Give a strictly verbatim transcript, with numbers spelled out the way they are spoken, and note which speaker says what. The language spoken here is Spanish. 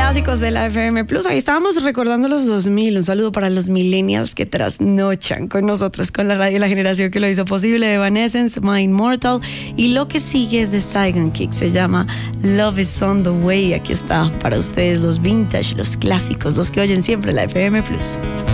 Speaker 1: clásicos de la F M Plus. Ahí estábamos recordando los dos mil. Un saludo para los millennials que trasnochan con nosotros, con la radio, la generación que lo hizo posible. Evanescence, My Immortal. Y lo que sigue es de Saigon Kick. Se llama Love is on the Way. Aquí está para ustedes los vintage, los clásicos, los que oyen siempre la F M Plus.